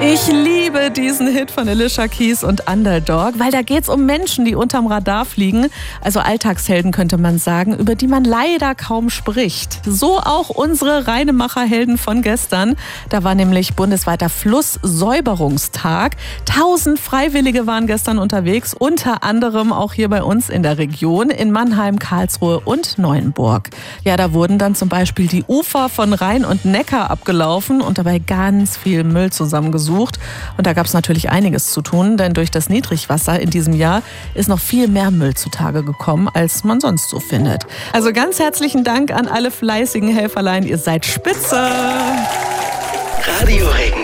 Ich liebe diesen Hit von Alicia Keys und Underdog, weil da geht's um Menschen, die unterm Radar fliegen. Also Alltagshelden könnte man sagen, über die man leider kaum spricht. So auch unsere Reinemacher-Helden von gestern. Da war nämlich bundesweiter Flusssäuberungstag. 1000 Freiwillige waren gestern unterwegs, unter anderem auch hier bei uns in der Region, in Mannheim, Karlsruhe und Neuenburg. Ja, da wurden dann zum Beispiel die Ufer von Rhein und Neckar abgelaufen und dabei ganz viel Müll zusammengesucht. Und da gab es natürlich einiges zu tun, denn durch das Niedrigwasser in diesem Jahr ist noch viel mehr Müll zutage gekommen, als man sonst so findet. Also ganz herzlichen Dank an alle fleißigen Helferlein, ihr seid spitze! Radio Regen.